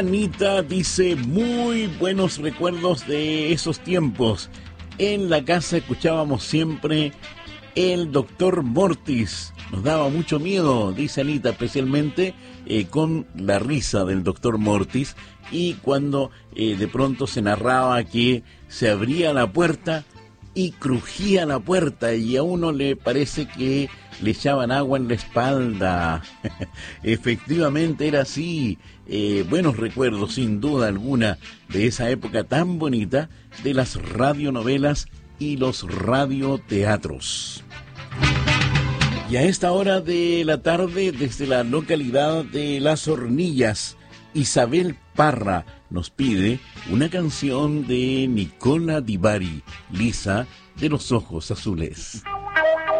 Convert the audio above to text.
Anita dice, muy buenos recuerdos de esos tiempos. En la casa escuchábamos siempre el doctor Mortis. Nos daba mucho miedo, dice Anita, especialmente con la risa del doctor Mortis. Y cuando de pronto se narraba que se abría la puerta y crujía la puerta y a uno le parece que le echaban agua en la espalda. Efectivamente era así. Buenos recuerdos, sin duda alguna, de esa época tan bonita de las radionovelas y los radioteatros. Y a esta hora de la tarde, desde la localidad de Las Hornillas, Isabel Parra nos pide una canción de Nicola Di Bari, Lisa de los ojos azules.